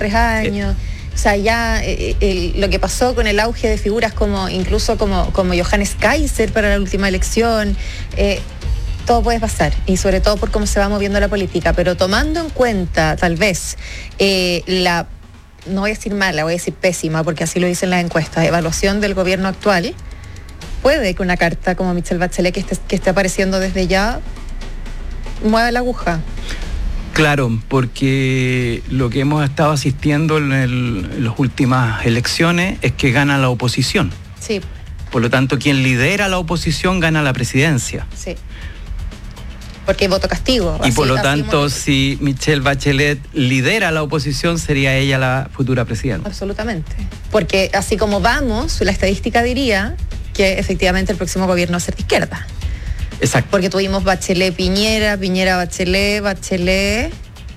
3 años. O sea, ya lo que pasó con el auge de figuras incluso como Johannes Kaiser para la última elección, todo puede pasar, y sobre todo por cómo se va moviendo la política, pero tomando en cuenta tal vez no voy a decir mala, voy a decir pésima, porque así lo dicen las encuestas, evaluación del gobierno actual, puede que una carta como Michelle Bachelet que esté apareciendo desde ya mueva la aguja. Claro, porque lo que hemos estado asistiendo en las últimas elecciones es que gana la oposición. Sí. Por lo tanto, quien lidera la oposición gana la presidencia. Sí. Porque hay voto castigo. Y por lo tanto, si Michelle Bachelet lidera la oposición, sería ella la futura presidenta. Absolutamente. Porque así como vamos, la estadística diría que efectivamente el próximo gobierno va a ser de izquierda. Exacto. Porque tuvimos Bachelet-Piñera, Piñera-Bachelet, Bachelet-Piñera,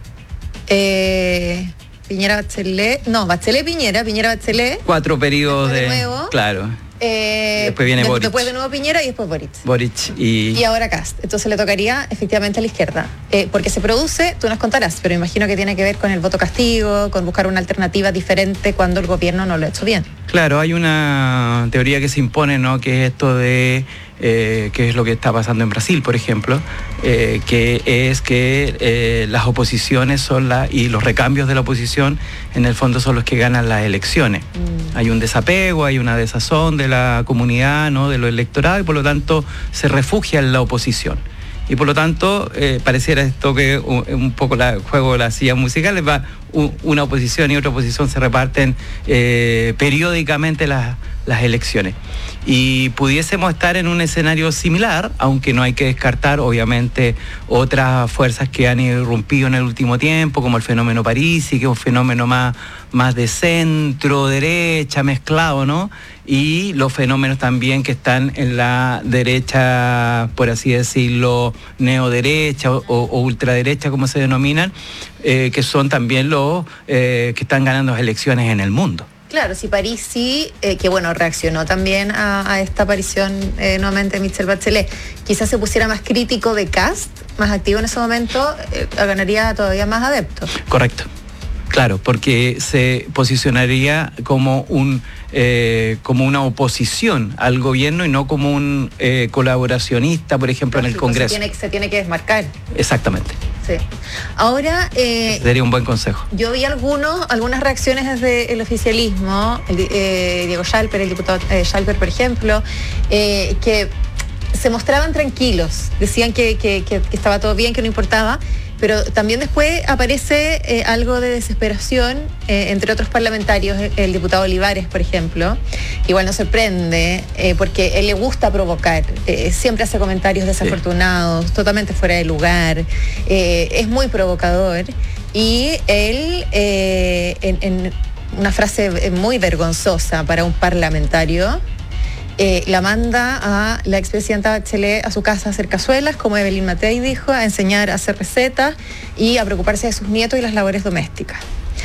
Bachelet-Piñera, Piñera-Bachelet. 4 periodos de nuevo. Claro. Después viene Boric. Después de nuevo Piñera y después Boric. Y ahora Kast. Entonces le tocaría efectivamente a la izquierda. Porque se produce, tú nos contarás, pero imagino que tiene que ver con el voto castigo, con buscar una alternativa diferente cuando el gobierno no lo ha hecho bien. Claro, hay una teoría que se impone, ¿no? Que es esto de que es lo que está pasando en Brasil, por ejemplo, que es que las oposiciones y los recambios de la oposición en el fondo son los que ganan las elecciones. Hay un desapego, hay una desazón de la comunidad, ¿no? De lo electorado, y por lo tanto se refugia en la oposición. Y por lo tanto, pareciera esto que un poco el juego de las sillas musicales, una oposición y otra oposición se reparten periódicamente las elecciones. Y pudiésemos estar en un escenario similar, aunque no hay que descartar, obviamente, otras fuerzas que han irrumpido en el último tiempo, como el fenómeno Parisi, que es un fenómeno más de centro-derecha, mezclado, ¿no? Y los fenómenos también que están en la derecha, por así decirlo, neoderecha o ultraderecha, como se denominan, que son también los que están ganando las elecciones en el mundo. Claro, si Parisi, que bueno, reaccionó también a esta aparición nuevamente de Michelle Bachelet, quizás se pusiera más crítico de Kast, más activo en ese momento, ganaría todavía más adeptos. Correcto. Claro, porque se posicionaría como una oposición al gobierno y no como un colaboracionista, por ejemplo, en el Congreso. Se tiene que desmarcar. Exactamente. Sí. Ahora... sería un buen consejo. Yo vi algunas reacciones desde el oficialismo, Diego Schalper, el diputado Schalper, por ejemplo, que se mostraban tranquilos, decían que estaba todo bien, que no importaba, pero también después aparece algo de desesperación entre otros parlamentarios, el diputado Olivares, por ejemplo. Igual nos sorprende porque él le gusta provocar, siempre hace comentarios desafortunados, totalmente fuera de lugar, es muy provocador, y él en una frase muy vergonzosa para un parlamentario, la manda a la expresidenta Bachelet a su casa a hacer cazuelas, como Evelyn Matei dijo, a enseñar a hacer recetas y a preocuparse de sus nietos y las labores domésticas.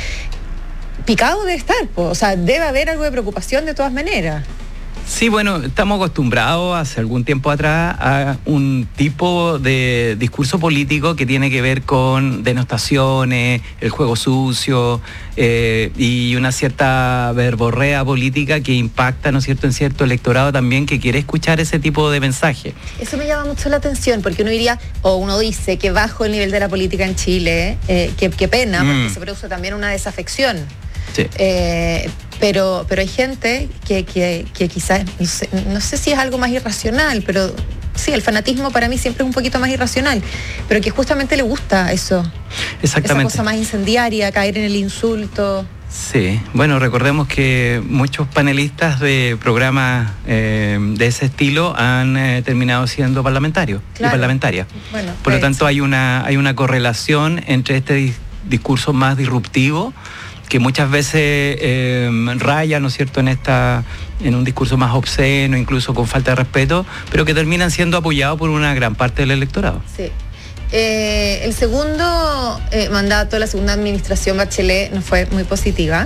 Picado debe estar, o sea, debe haber algo de preocupación de todas maneras. Sí, bueno, estamos acostumbrados hace algún tiempo atrás a un tipo de discurso político que tiene que ver con denostaciones, el juego sucio y una cierta verborrea política que impacta, ¿no es cierto?, en cierto electorado también que quiere escuchar ese tipo de mensaje. Eso me llama mucho la atención porque uno dice que bajo el nivel de la política en Chile, qué pena, porque se produce también una desafección. Sí. Pero hay gente que quizás, no sé si es algo más irracional, pero sí, el fanatismo para mí siempre es un poquito más irracional, pero que justamente le gusta eso. Exactamente. Esa cosa más incendiaria, caer en el insulto. Sí, bueno, recordemos que muchos panelistas de programas de ese estilo han terminado siendo parlamentarios y parlamentarias. Bueno, por lo tanto, hay una correlación entre este discurso más disruptivo, que muchas veces raya, ¿no es cierto?, en un discurso más obsceno, incluso con falta de respeto, pero que terminan siendo apoyados por una gran parte del electorado. Sí. El segundo mandato, la segunda administración Bachelet no fue muy positiva.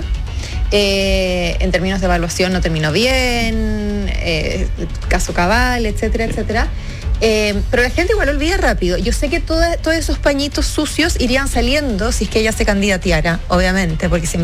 En términos de evaluación no terminó bien, caso Cabal, etcétera, etcétera. Pero la gente igual olvida rápido. Yo sé que todos esos pañitos sucios irían saliendo si es que ella se candidateara, obviamente, porque si